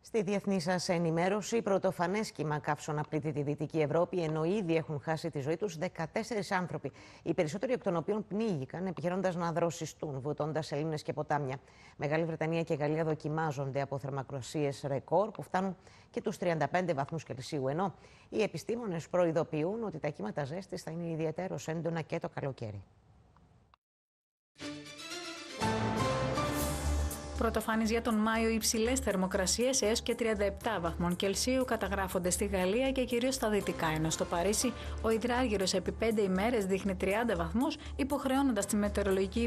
Στη διεθνή σας ενημέρωση, πρωτοφανές κύμα καύσωνα πλήττει τη Δυτική Ευρώπη, ενώ ήδη έχουν χάσει τη ζωή τους 14 άνθρωποι, οι περισσότεροι εκ των οποίων πνίγηκαν επιχειρώντας να δροσιστούν, βουτώντας σελήνες και ποτάμια. Μεγάλη Βρετανία και Γαλλία δοκιμάζονται από θερμοκρασίες ρεκόρ που φτάνουν και τους 35 βαθμούς Κελσίου, ενώ οι επιστήμονες προειδοποιούν ότι τα κύματα ζέστης θα είναι ιδιαιτέρως έντονα και το καλοκαίρι. Πρωτοφανείς για τον Μάιο, υψηλές θερμοκρασίες έως και 37 βαθμών Κελσίου καταγράφονται στη Γαλλία και κυρίως στα δυτικά, ενώ στο Παρίσι ο υδράργυρος επί 5 ημέρες δείχνει 30 βαθμούς, υποχρεώνοντας τη Μετεωρολογική